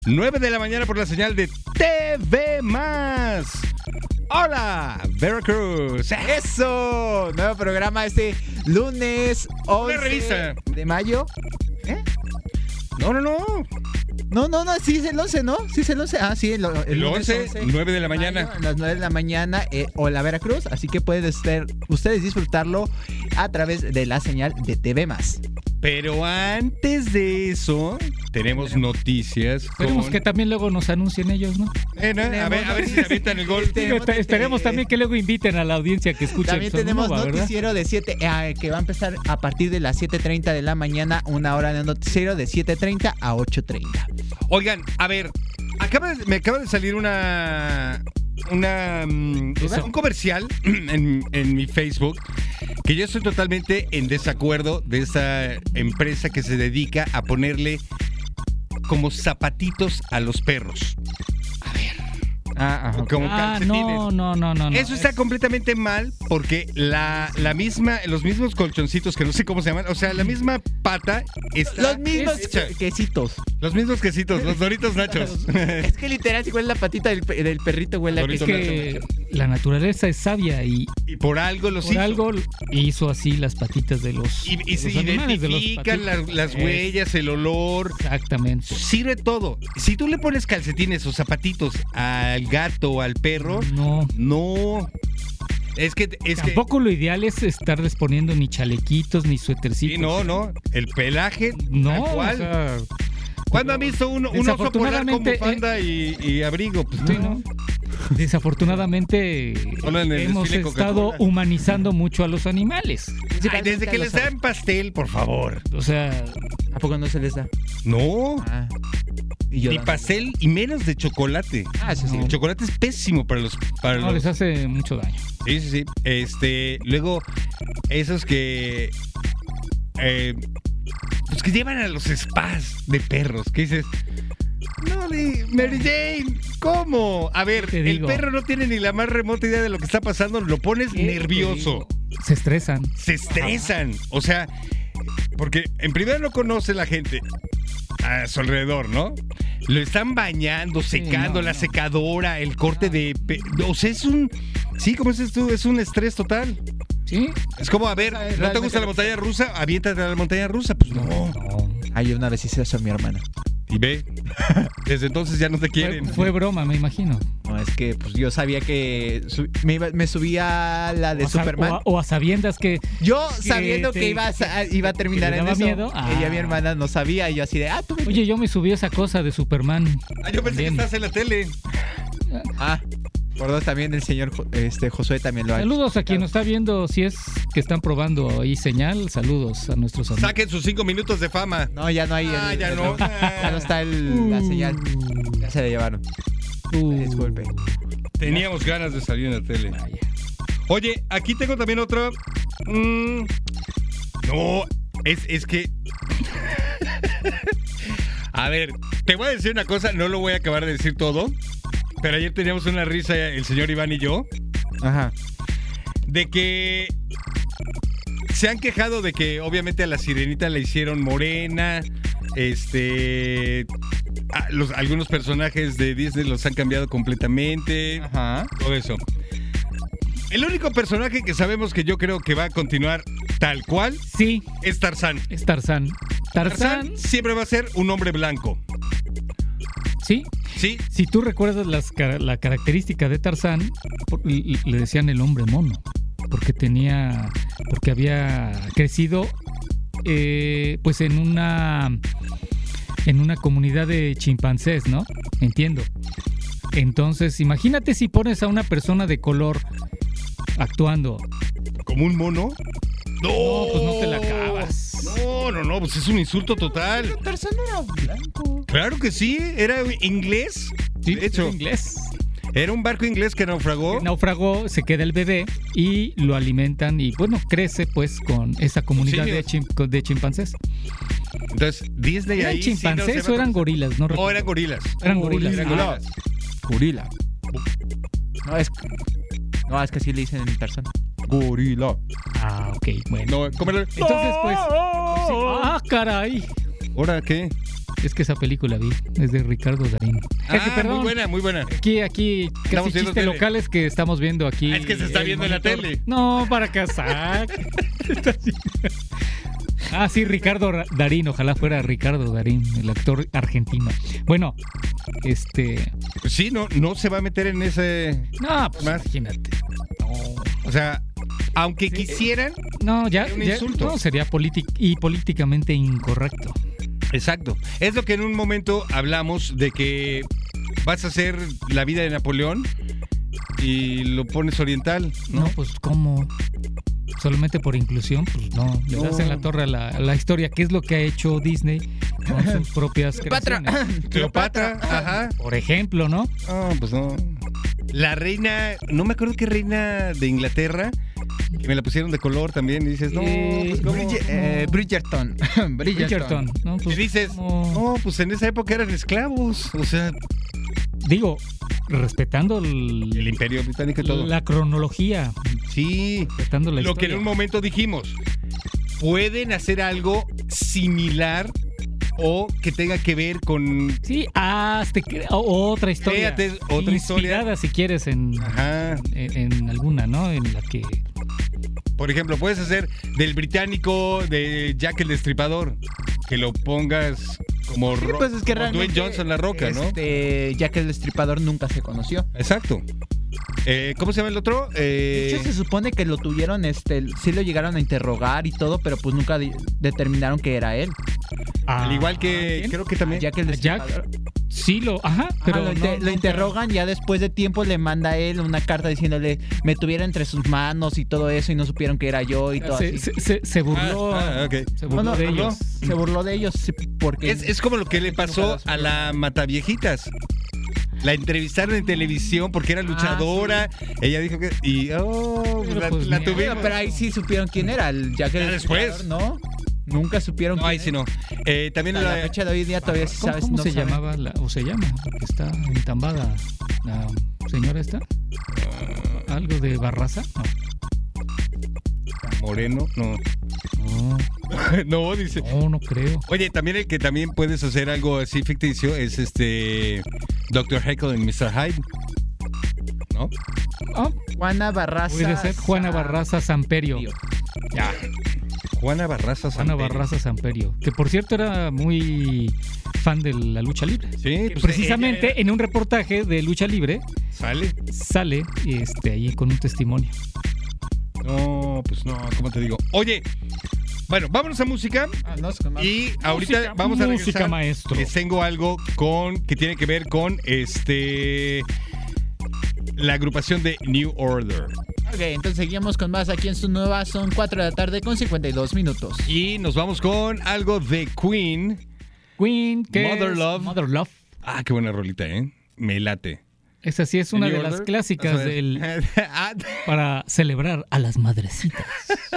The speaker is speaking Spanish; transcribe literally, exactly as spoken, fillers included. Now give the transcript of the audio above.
nueve de la mañana por la señal de T V Más. Hola, Veracruz. ¡Eso! Nuevo programa este lunes once de mayo. ¿Eh? No, no, no. No, no, no, sí es el once, ¿no? Sí es el once. Ah, sí, el, el, El lunes once, nueve de la mañana. Mayo, a las nueve de la mañana, eh, hola Veracruz. Así que pueden ser, ustedes disfrutarlo a través de la señal de T V Más. Pero antes de eso, tenemos noticias. Esperemos con... que también luego nos anuncien ellos, ¿no? Eh, ¿no? A ver, a ver si se avientan el gol. Tenemos, Espe- Esperemos también que luego inviten a la audiencia que escuche. También tenemos noticiero de siete, eh, que va a empezar a partir de las siete treinta de la mañana, una hora de noticiero de siete treinta a ocho treinta. Oigan, a ver, acaba, me acaba de salir una... Una, um, un comercial en, en mi Facebook que yo estoy totalmente en desacuerdo de esa empresa que se dedica a ponerle como zapatitos a los perros. A ver. Ah, ajá. Como Ah, calcetines. no, no, no, no. no. Eso está Es- completamente mal porque la, la misma, los mismos colchoncitos que no sé cómo se llaman, o sea, la misma pata está Los mismos hecha. quesitos. Los mismos quesitos, los Doritos Nachos. Es que literal, si huele la patita del, pe- del perrito, huele a Es Dorito queso. que la naturaleza es sabia y Y por algo los por hizo. algo hizo así las patitas de los, Y, y de se los animales, de los identifican las, patitos. las Es- huellas, el olor. Exactamente. Sirve todo. Si tú le pones calcetines o zapatitos al gato o al perro, No. no. Es que, es que. Tampoco lo ideal es estarles poniendo ni chalequitos ni suétercitos. Sí, no, no. El pelaje. No, tal o cual. sea, ¿Cuándo han visto un, un oso polar con Desafortunadamente, bufanda y, y abrigo? Pues sí, no. ¿no? Desafortunadamente Solo en el hemos desfile estado Coca-Cola. humanizando mucho a los animales. Ay, desde que les dan pastel, por favor. O sea, ¿A poco no se les da? No. Ah. Y yo Ni dándole. pastel y menos de chocolate. Ah, eso sí. El chocolate es pésimo para los. Para no los... les hace mucho daño. Sí, sí, sí. Este, luego, esos que. Eh, pues que llevan a los spas de perros. Que dices. No, de Mary Jane, ¿cómo? A ver, Te el digo. perro no tiene ni la más remota idea de lo que está pasando, lo pones ¿Qué nervioso. te digo? Se estresan. Se estresan. O sea, porque en primer no conoce la gente a su alrededor, ¿no? Lo están bañando, secando, no, la no. secadora, el corte de... pe- O sea, es un... Sí, como dices tú, es un estrés total. ¿Sí? Es como, a ver, Realmente ¿no te gusta la montaña rusa? Aviéntate a la montaña rusa. Pues no. Ay, una vez hice eso a mi hermana. Y ve, desde entonces ya no te Fue, quieren. fue broma, me imagino. No, es que pues yo sabía que su- me, iba- me subía a la de o, a, sab- Superman. o a- o a sabiendas que Yo que sabiendo te- que iba a, sa- iba a terminar que le en daba eso. miedo. Ella, Ah. mi hermana, no sabía. Y yo así de, ah, tú. Oye, yo me subí a esa cosa de Superman. Ah, yo pensé También. que estás en la tele. Ah, por dos también el señor Jo- este, Josué también lo ha hecho. Saludos a quien nos está viendo, si es que están probando ahí señal. Saludos a nuestros amigos. Saquen sus cinco minutos de fama. No, ya no hay. Ah, el- ya el- no. Ya no está el- la señal. Ya se la llevaron. Uh, Disculpe. Teníamos ganas de salir en la tele. vaya. Oye, aquí tengo también otra. Mm, no, es, es que. A ver, te voy a decir una cosa, no lo voy a acabar de decir todo. Pero ayer teníamos una risa, el señor Iván y yo, Ajá. de que se han quejado de que obviamente a la sirenita la hicieron morena. Este. a los, algunos personajes de Disney los han cambiado completamente. Ajá. Todo eso. El único personaje que sabemos que yo creo que va a continuar tal cual Sí, es Tarzán. es Tarzán. Tarzán, Tarzán siempre va a ser un hombre blanco. sí. ¿Sí? Si tú recuerdas las, car- la característica de Tarzán, por- le le decían el hombre mono, porque tenía, porque había crecido, eh, pues en una, en una comunidad de chimpancés, ¿no? Entiendo. Entonces, imagínate si pones a una persona de color actuando. ¿Como un mono? No, No, pues no te la acabas. No, no, no, pues es un insulto total. Tarzán era blanco. Claro que sí, era inglés. Sí, De hecho, en inglés. era un barco inglés que naufragó. Naufragó, se queda el bebé y lo alimentan y bueno, crece pues con esa comunidad de, simios. chim- de chimpancés. Entonces, Disney ¿Eran ahí. sí no chimpancés se va o eran a- gorilas? No No, recuerdo. eran gorilas. Eran gorilas. Eran Ah, gorilas. Gorila. No, es. No, es que así le dicen en Tarzán. Gorila. Ah, ok, bueno. No, ¿cómo era? Entonces, pues. sí. Ah, caray. ¿Ahora qué? Es que esa película vi, es de Ricardo Darín. Ah, Es que, perdón, muy buena, muy buena. Aquí, aquí, casi Estamos viendo chistes tele. locales que estamos viendo aquí. Ah, es que se está el viendo en la monitor. tele. No, para casar. Ah, sí, Ricardo Ra- Darín, ojalá fuera Ricardo Darín, el actor argentino. Bueno, este... Pues sí, no, no se va a meter en ese... No, pues Más. imagínate. O sea, aunque Sí, quisieran... No, ya, Sería un ya- insulto. no, sería polític- y políticamente incorrecto. Exacto. Es lo que en un momento hablamos de que vas a hacer la vida de Napoleón y lo pones oriental, No, ¿no? pues ¿cómo? Solamente por inclusión, pues no. Le das No. en la torre a la, a la historia. ¿Qué es lo que ha hecho Disney con sus propias Cleopatra. creaciones? Cleopatra, ajá. Por ejemplo, ¿no? No, pues no. La reina, no me acuerdo qué reina de Inglaterra, que me la pusieron de color también, y dices, no, Eh, pues cómo. Bridge- eh, Bridgerton. Bridgerton. Bridgerton. ¿no? Y Pues, dices, ¿cómo? no, pues en esa época eran esclavos, o sea, Digo, respetando el- el imperio británico y todo. la cronología, Sí, respetando la lo que en historia. un momento dijimos, pueden hacer algo similar o que tenga que ver con... Sí, hazte cre- o- otra historia. Créate otra Inspirada, historia. si quieres, en, Ajá. en, en alguna, ¿no? En la que... Por ejemplo, puedes hacer del británico de Jack el Destripador, que lo pongas como, Sí, ro- pues es que como Dwayne realmente, Johnson La Roca, ¿no? Este, ya que el destripador nunca se conoció. Exacto. Eh, ¿Cómo se llama el otro? De Eh, hecho, se supone que lo tuvieron, este, sí lo llegaron a interrogar y todo, pero pues nunca di- determinaron que era él. al igual que, ¿quién? creo que también... Ya que el ¿A Jack? destripador. Sí, lo... Ajá, pero Ajá, lo, no- inte- lo nunca- interrogan, ya después de tiempo le manda a él una carta diciéndole me tuviera entre sus manos y todo eso y no supieron que era yo y todo Se, así. se, se- se burló, Ah, ah, ok. se burló Bueno, de burló, ellos. se burló de ellos sí, porque Es, es como lo que le pasó a la Mataviejitas. La entrevistaron en televisión porque era luchadora. Ella dijo que... Y, oh, Pero la, pues la ni- tuvimos. Bueno, pero ahí sí supieron quién era, el Jack el Ya después. Destripador, ¿no? Nunca supieron No, quién ahí sí era. no. Eh, también A la la, fecha de hoy en día todavía sí ¿Cómo, sabes. cómo no se saben. llamaba la, o se llama? Porque está entambada la señora esta. ¿Algo de Barraza? Moreno, no. No, No, dice. no, no creo. Oye, también el que también puedes hacer algo así ficticio es este doctor Jekyll y mister Hyde. ¿No? Ah, Juana Barraza. puede ser Juana Sa- Barraza Samperio. Ya. Juana Barraza Juana Samperio. Barraza Samperio. Que por cierto era muy fan de la lucha libre. Sí, Que pues, precisamente ella en un reportaje de lucha libre sale. sale este ahí con un testimonio. No, pues no, ¿cómo te digo? Oye, bueno, vámonos a música. Ah, no, es con- Y ahorita Música, vamos a regresar. música, maestro. Les tengo algo con que tiene que ver con este la agrupación de New Order. Ok, entonces seguimos con más aquí en su nueva. Son cuatro de la tarde con cincuenta y dos minutos. Y nos vamos con algo de Queen. Queen, que Mother es Love. Mother Love. Ah, qué buena rolita, ¿eh? Me late. Esa sí es una New de las Order. clásicas Vamos a ver. del, Ah, para celebrar a las madrecitas.